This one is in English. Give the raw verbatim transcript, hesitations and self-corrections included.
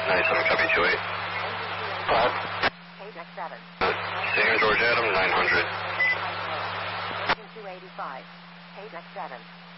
ninety-seven, copy two eight. Five. Page next seven. Singer George Adam, nine hundred. two eighty-five. Page next seven.